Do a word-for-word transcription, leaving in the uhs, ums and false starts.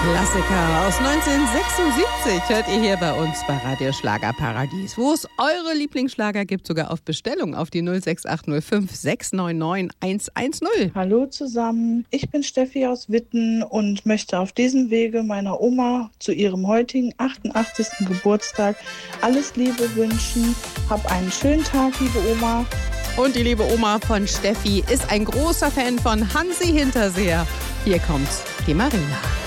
Klassiker aus neunzehnhundertsechsundsiebzig hört ihr hier bei uns bei Radio Schlagerparadies, wo es eure Lieblingsschlager gibt, sogar auf Bestellung auf die null sechs acht null fünf sechs neun neun eins eins null. Hallo zusammen, ich bin Steffi aus Witten und möchte auf diesem Wege meiner Oma zu ihrem heutigen achtundachtzigsten Geburtstag alles Liebe wünschen. Hab einen schönen Tag, liebe Oma. Und die liebe Oma von Steffi ist ein großer Fan von Hansi Hinterseher. Hier kommt die Marina.